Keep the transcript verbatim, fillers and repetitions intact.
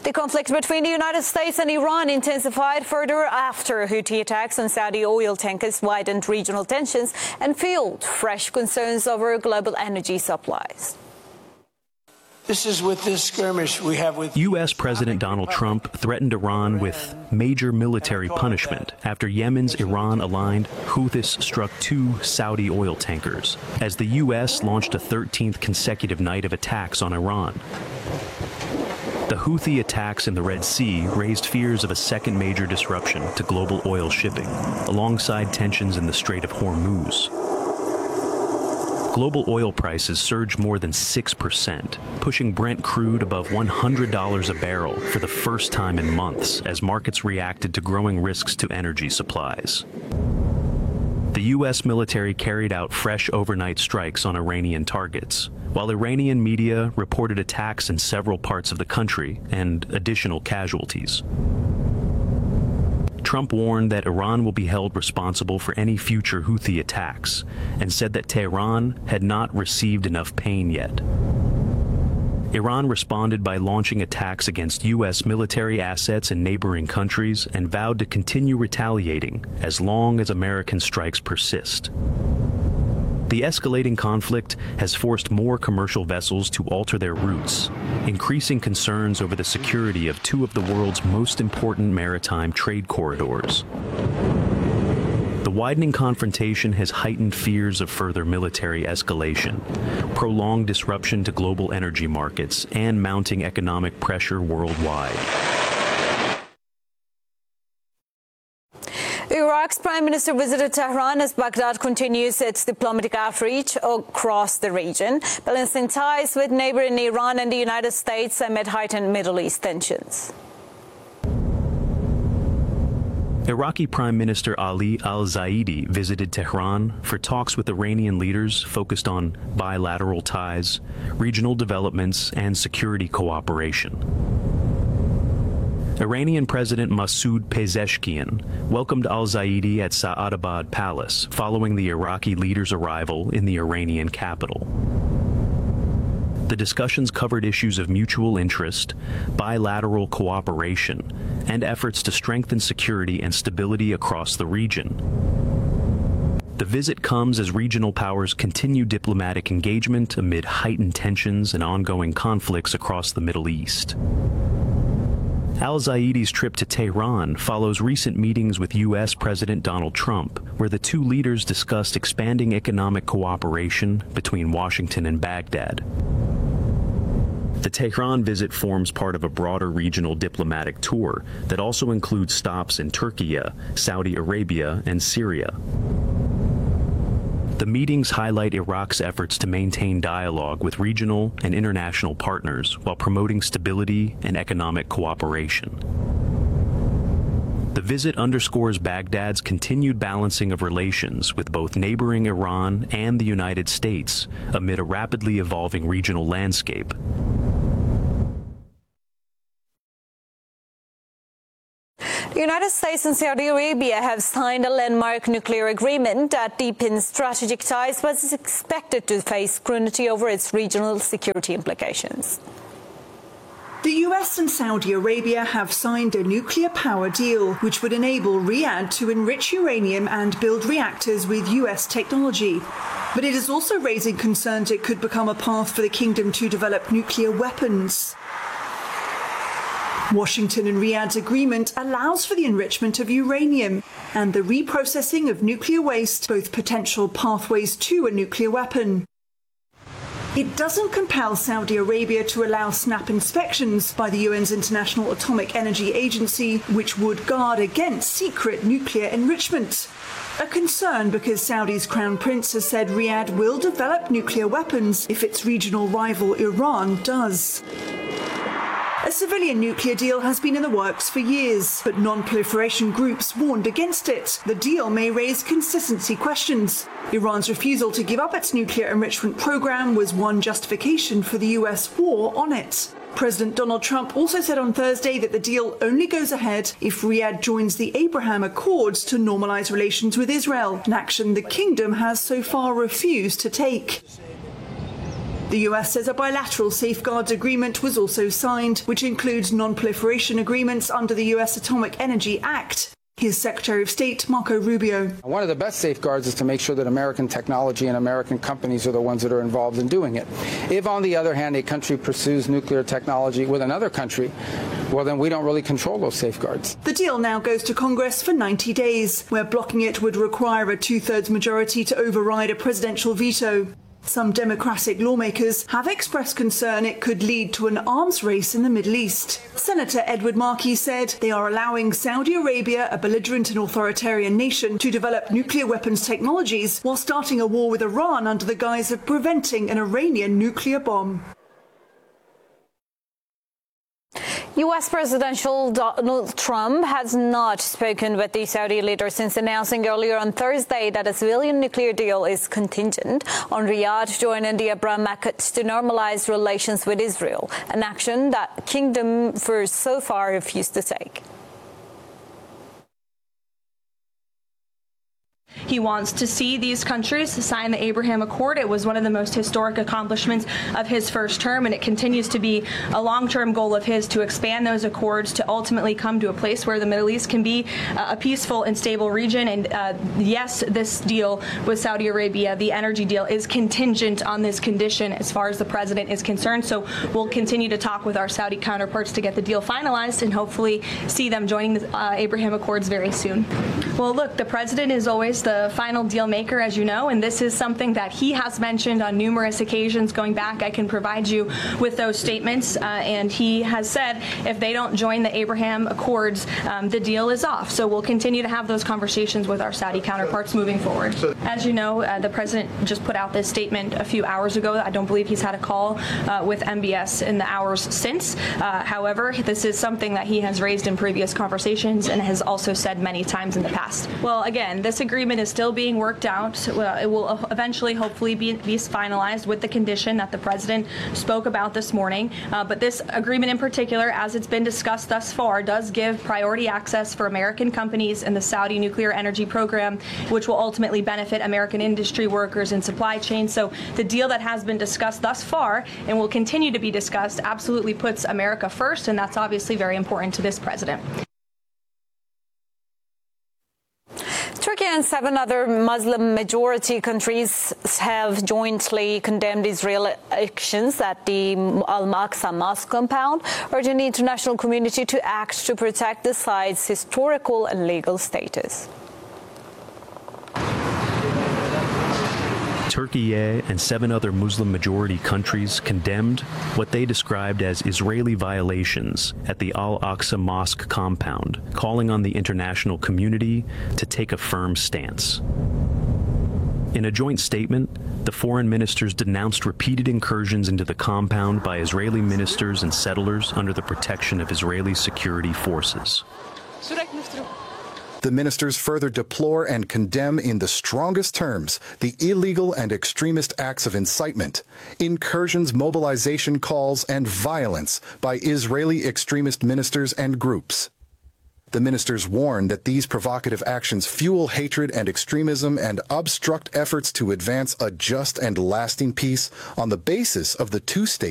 The conflict between the United States and Iran intensified further after Houthi attacks on Saudi oil tankers widened regional tensions and fueled fresh concerns over global energy supplies. This is with this skirmish we have with U S President Donald Trump threatened Iran with major military punishment after Yemen's Iran-aligned Houthis struck two Saudi oil tankers, as the U S launched a thirteenth consecutive night of attacks on Iran. The Houthi attacks in the Red Sea raised fears of a second major disruption to global oil shipping, alongside tensions in the Strait of Hormuz. Global oil prices surged more than six percent, pushing Brent crude above one hundred dollars a barrel for the first time in months as markets reacted to growing risks to energy supplies. The U S military carried out fresh overnight strikes on Iranian targets, while Iranian media reported attacks in several parts of the country and additional casualties. Trump warned that Iran will be held responsible for any future Houthi attacks and said that Tehran had not received enough pain yet. Iran responded by launching attacks against U S military assets in neighboring countries and vowed to continue retaliating as long as American strikes persist. The escalating conflict has forced more commercial vessels to alter their routes, increasing concerns over the security of two of the world's most important maritime trade corridors. The widening confrontation has heightened fears of further military escalation, prolonged disruption to global energy markets, and mounting economic pressure worldwide. Iraq's Prime Minister visited Tehran as Baghdad continues its diplomatic outreach across the region, balancing ties with neighboring Iran and the United States amid heightened Middle East tensions. Iraqi Prime Minister Ali al-Zaidi visited Tehran for talks with Iranian leaders focused on bilateral ties, regional developments, and security cooperation. Iranian President Masoud Pezeshkian welcomed al-Zaidi at Sa'adabad Palace following the Iraqi leader's arrival in the Iranian capital. The discussions covered issues of mutual interest, bilateral cooperation, and efforts to strengthen security and stability across the region. The visit comes as regional powers continue diplomatic engagement amid heightened tensions and ongoing conflicts across the Middle East. Al-Zaidi's trip to Tehran follows recent meetings with U S President Donald Trump, where the two leaders discussed expanding economic cooperation between Washington and Baghdad. The Tehran visit forms part of a broader regional diplomatic tour that also includes stops in Turkey, Saudi Arabia, and Syria. The meetings highlight Iraq's efforts to maintain dialogue with regional and international partners while promoting stability and economic cooperation. The visit underscores Baghdad's continued balancing of relations with both neighboring Iran and the United States amid a rapidly evolving regional landscape. The United States and Saudi Arabia have signed a landmark nuclear agreement that deepens strategic ties but is expected to face scrutiny over its regional security implications. The U S and Saudi Arabia have signed a nuclear power deal, which would enable Riyadh to enrich uranium and build reactors with U S technology. But it is also raising concerns it could become a path for the kingdom to develop nuclear weapons. Washington and Riyadh's agreement allows for the enrichment of uranium and the reprocessing of nuclear waste, both potential pathways to a nuclear weapon. It doesn't compel Saudi Arabia to allow snap inspections by the U N's International Atomic Energy Agency, which would guard against secret nuclear enrichment. A concern because Saudi's Crown Prince has said Riyadh will develop nuclear weapons if its regional rival Iran does. A civilian nuclear deal has been in the works for years, but non-proliferation groups warned against it. The deal may raise consistency questions. Iran's refusal to give up its nuclear enrichment program was one justification for the U S war on it. President Donald Trump also said on Thursday that the deal only goes ahead if Riyadh joins the Abraham Accords to normalize relations with Israel, an action the kingdom has so far refused to take. The U S says a bilateral safeguards agreement was also signed, which includes non-proliferation agreements under the U S Atomic Energy Act. Here's Secretary of State Marco Rubio. One of the best safeguards is to make sure that American technology and American companies are the ones that are involved in doing it. If, on the other hand, a country pursues nuclear technology with another country, well, then we don't really control those safeguards. The deal now goes to Congress for ninety days, where blocking it would require a two-thirds majority to override a presidential veto. Some Democratic lawmakers have expressed concern it could lead to an arms race in the Middle East. Senator Edward Markey said they are allowing Saudi Arabia, a belligerent and authoritarian nation, to develop nuclear weapons technologies while starting a war with Iran under the guise of preventing an Iranian nuclear bomb. U S President Donald Trump has not spoken with the Saudi leader since announcing earlier on Thursday that a civilian nuclear deal is contingent on Riyadh joining the Abraham Accords to normalize relations with Israel, an action that Kingdom for so far refused to take. He wants to see these countries sign the Abraham Accord. It was one of the most historic accomplishments of his first term, and it continues to be a long-term goal of his to expand those accords to ultimately come to a place where the Middle East can be uh, a peaceful and stable region. And uh, yes, this deal with Saudi Arabia, the energy deal, is contingent on this condition as far as the president is concerned. So we'll continue to talk with our Saudi counterparts to get the deal finalized and hopefully see them joining the uh, Abraham Accords very soon. Well, look, the president is always the final deal maker, as you know, and this is something that he has mentioned on numerous occasions going back. I can provide you with those statements, uh, and he has said if they don't join the Abraham Accords, um, the deal is off. So we'll continue to have those conversations with our Saudi counterparts moving forward. As you know, uh, the president just put out this statement a few hours ago. I don't believe he's had a call uh, with M B S in the hours since. Uh, however, this is something that he has raised in previous conversations and has also said many times in the past. Well, again, this agreement is still being worked out. It will eventually, hopefully, be, be finalized with the condition that the president spoke about this morning. Uh, but this agreement in particular, as it's been discussed thus far, does give priority access for American companies in the Saudi nuclear energy program, which will ultimately benefit American industry workers and supply chains. So the deal that has been discussed thus far and will continue to be discussed absolutely puts America first, and that's obviously very important to this president. Turkey and seven other Muslim-majority countries have jointly condemned Israeli actions at the Al-Aqsa Mosque compound, urging the international community to act to protect the site's historical and legal status. Turkey and seven other Muslim-majority countries condemned what they described as Israeli violations at the Al-Aqsa Mosque compound, calling on the international community to take a firm stance. In a joint statement, the foreign ministers denounced repeated incursions into the compound by Israeli ministers and settlers under the protection of Israeli security forces. The ministers further deplore and condemn in the strongest terms the illegal and extremist acts of incitement, incursions, mobilization calls, and violence by Israeli extremist ministers and groups. The ministers warn that these provocative actions fuel hatred and extremism and obstruct efforts to advance a just and lasting peace on the basis of the two-state